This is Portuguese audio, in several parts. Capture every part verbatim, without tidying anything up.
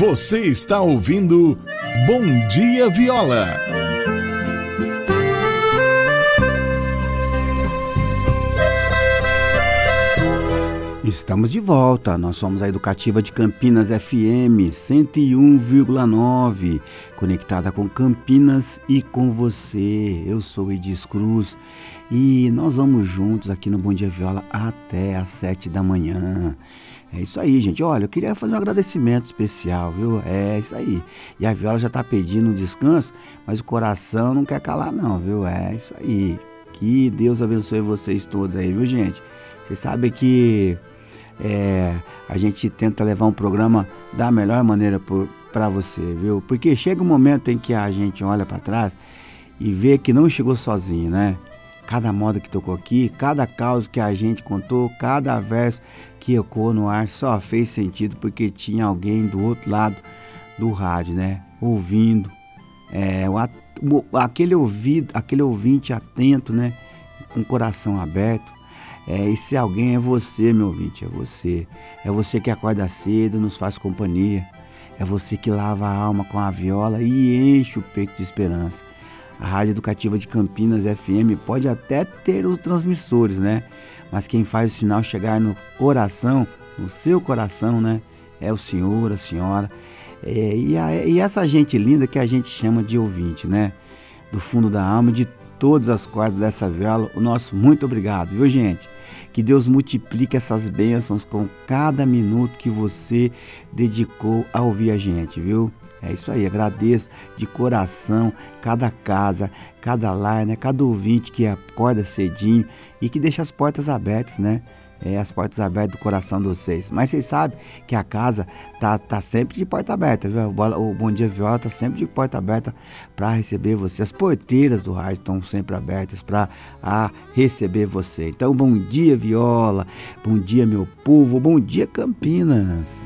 Você está ouvindo Bom Dia Viola. Estamos de volta, nós somos a Educativa de Campinas F M cento e um vírgula nove, conectada com Campinas e com você. Eu sou Edis Cruz e nós vamos juntos aqui no Bom Dia Viola até às sete da manhã. É isso aí, gente. Olha, eu queria fazer um agradecimento especial, viu? É isso aí. E a Viola já tá pedindo um descanso, mas o coração não quer calar não, viu? É isso aí. Que Deus abençoe vocês todos aí, viu, gente? Vocês sabem que é, a gente tenta levar um programa da melhor maneira para você, viu? Porque chega um momento em que a gente olha para trás e vê que não chegou sozinho, né? Cada moda que tocou aqui, cada causa que a gente contou, cada verso que ecoou no ar só fez sentido porque tinha alguém do outro lado do rádio, né? Ouvindo, é, o, aquele ouvido, aquele ouvinte atento, né? Com o coração aberto. É, e se alguém é você, meu ouvinte, é você. É você que acorda cedo, nos faz companhia. É você que lava a alma com a viola e enche o peito de esperança. A Rádio Educativa de Campinas F M pode até ter os transmissores, né? Mas quem faz o sinal chegar no coração, no seu coração, né? É o senhor, a senhora. É, e, a, e essa gente linda que a gente chama de ouvinte, né? Do fundo da alma, de todas as cordas dessa viola, o nosso muito obrigado, viu, gente? Que Deus multiplique essas bênçãos com cada minuto que você dedicou a ouvir a gente, viu? É isso aí, agradeço de coração cada casa, cada lar, né? Cada ouvinte que acorda cedinho e que deixa as portas abertas, né? É, as portas abertas do coração de vocês. Mas vocês sabem que a casa tá, tá sempre de porta aberta, viu? O Bom Dia Viola tá sempre de porta aberta para receber você. As porteiras do rádio estão sempre abertas para receber você. Então, bom dia, Viola. Bom dia, meu povo. Bom dia, Campinas.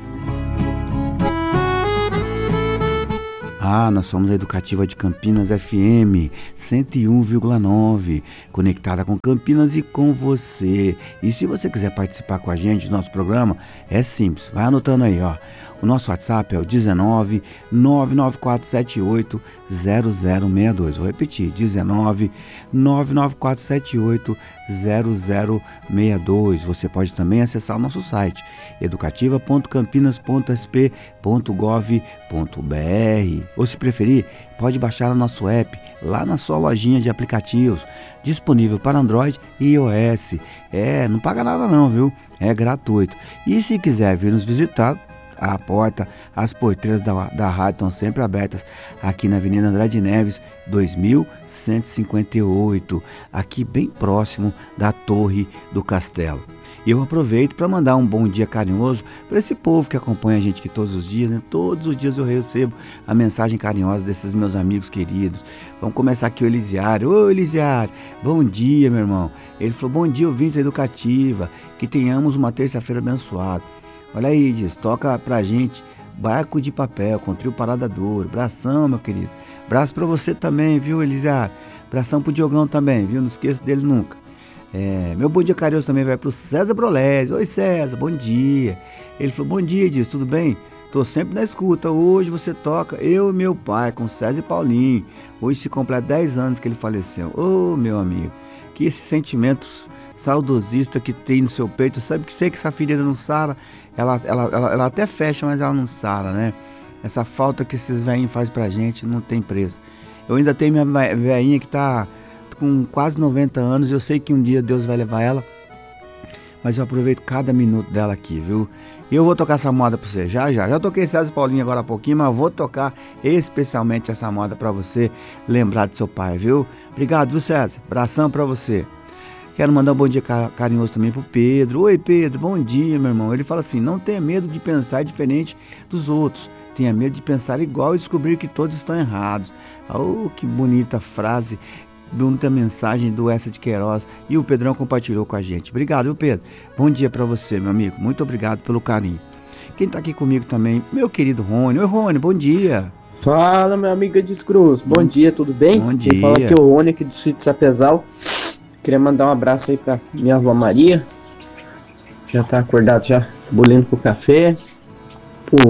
Ah, nós somos a Educativa de Campinas F M cento e um vírgula nove, conectada com Campinas e com você. E se você quiser participar com a gente do nosso programa, é simples, vai anotando aí, ó. O nosso WhatsApp é o dezenove, nove nove quatro sete oito, zero zero seis dois. Vou repetir, dezenove, nove nove quatro sete oito, zero zero seis dois. Você pode também acessar o nosso site, educativa ponto campinas ponto s p ponto gov ponto b r. Ou se preferir, pode baixar o nosso app lá na sua lojinha de aplicativos, disponível para Android e iOS. É, não paga nada não, viu? É gratuito. E se quiser vir nos visitar, a porta, as porteiras da, da rádio estão sempre abertas aqui na Avenida Andrade Neves, dois mil cento e cinquenta e oito, aqui bem próximo da Torre do Castelo. E eu aproveito para mandar um bom dia carinhoso para esse povo que acompanha a gente aqui todos os dias, né? Todos os dias eu recebo a mensagem carinhosa desses meus amigos queridos. Vamos começar aqui o Elisiário. Ô Elisiário, bom dia, meu irmão. Ele falou, bom dia, ouvintes Educativa, que tenhamos uma terça-feira abençoada. Olha aí, diz, toca pra gente Barco de Papel, com trio Parada Dura. Abração, meu querido. Abraço pra você também, viu, Elisiário? Abração pro Diogão também, viu? Não esqueça dele nunca. É, meu bom dia carinhoso também vai pro César Brolés. Oi, César, bom dia. Ele falou, bom dia, diz, tudo bem? Tô sempre na escuta. Hoje você toca Eu e Meu Pai, com César e Paulinho. Hoje se completa dez anos que ele faleceu. Ô, oh, meu amigo, que esses sentimentos saudosista que tem no seu peito, sabe que sei que essa ferida não sara, ela, ela, ela, ela até fecha, mas ela não sara, né? Essa falta que esses velhinhos fazem pra gente não tem preço. Eu ainda tenho minha velhinha que tá com quase noventa anos, eu sei que um dia Deus vai levar ela, mas eu aproveito cada minuto dela aqui, viu? E eu vou tocar essa moda pra você, já, já. Já toquei César Paulinho agora há pouquinho, mas vou tocar especialmente essa moda pra você lembrar do seu pai, viu? Obrigado, viu, César? Abração pra você. Quero mandar um bom dia carinhoso também pro Pedro. Oi, Pedro, bom dia, meu irmão. Ele fala assim, não tenha medo de pensar diferente dos outros. Tenha medo de pensar igual e descobrir que todos estão errados. Oh, que bonita frase, bonita mensagem do Essa de Queiroz. E o Pedrão compartilhou com a gente. Obrigado, viu, Pedro? Bom dia para você, meu amigo. Muito obrigado pelo carinho. Quem tá aqui comigo também, meu querido Rony. Oi, Rony, bom dia. Fala, meu amigo Edis Cruz. Bom, bom dia, tudo bem? Bom dia. Quem fala aqui é o Rony, aqui do Sítio Sapezal. Queria mandar um abraço aí pra minha avó Maria. Já tá acordado já, bolinho pro café. Pro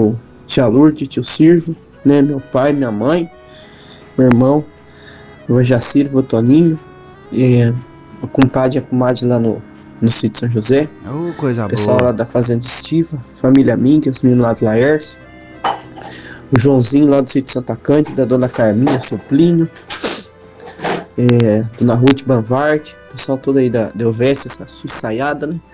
tia Lourdes, tio Sirvo, né? Meu pai, minha mãe, meu irmão, o Jacir, o Toninho, e o compadre e a comadre lá no, no sítio São José. Oh, coisa O pessoal boa. lá da Fazenda Estiva, família Minga, os meninos lá do Laércio, o Joãozinho lá do sítio Santa Cândida, a dona Carminha, seu Plínio, é, dona Ruth Banvart, o pessoal todo aí da Delvécia, essa sua ensaiada, né?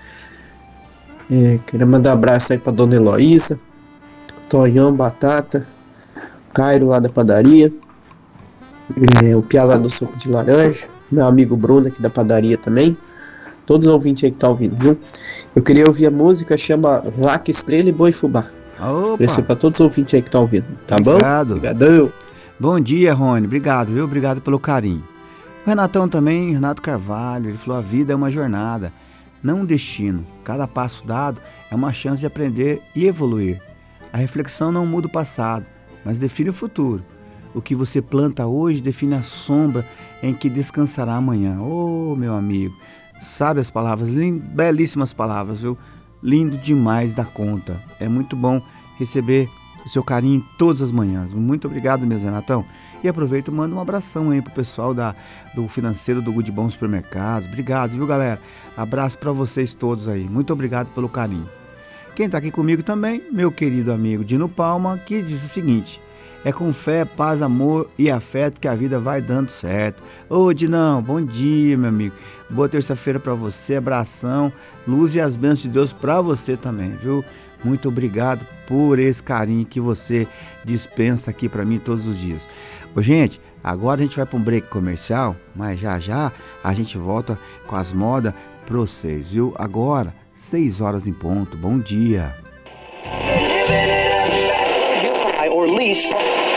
É, queria mandar um abraço aí pra dona Heloísa, Tonhão, Batata, Cairo lá da padaria, é, o Pia lá do suco de laranja, meu amigo Bruno aqui da padaria também, todos os ouvintes aí que tá ouvindo, viu? Eu queria ouvir a música, chama Vaca, Estrela e Boi Fubá. Opa. Pra todos os ouvintes aí que tá ouvindo, tá Obrigado. bom? Obrigadão. Bom dia, Rony, obrigado, viu? Obrigado pelo carinho. O Renatão também, Renato Carvalho, ele falou: a vida é uma jornada, não um destino. Cada passo dado é uma chance de aprender e evoluir. A reflexão não muda o passado, mas define o futuro. O que você planta hoje define a sombra em que descansará amanhã. Oh, meu amigo, sabe as palavras, belíssimas palavras, viu? Lindo demais da conta. É muito bom receber o seu carinho todas as manhãs. Muito obrigado mesmo, Renatão. E aproveito e mando um abração aí pro pessoal da, do financeiro do Good Bom Supermercados. Obrigado, viu, galera? Abraço para vocês todos aí. Muito obrigado pelo carinho. Quem tá aqui comigo também, meu querido amigo Dino Palma, que diz o seguinte: é com fé, paz, amor e afeto que a vida vai dando certo. Ô, Dinão, bom dia, meu amigo. Boa terça-feira para você, abração, luz e as bênçãos de Deus para você também, viu? Muito obrigado por esse carinho que você dispensa aqui para mim todos os dias. Ô, gente, agora a gente vai para um break comercial, mas já já a gente volta com as modas para vocês, viu? Agora, seis horas em ponto. Bom dia. Or least